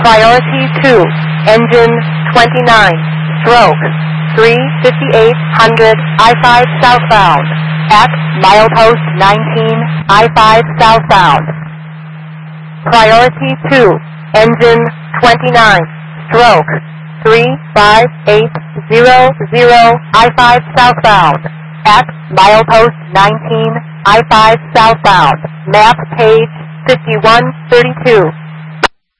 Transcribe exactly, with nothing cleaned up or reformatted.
Priority two, engine twenty-nine, stroke three fifty-eight hundred I five southbound, at milepost nineteen I five southbound. Priority two, engine twenty-nine, stroke three five eight zero zero I five southbound, at milepost nineteen I five southbound, map page fifty-one thirty-two.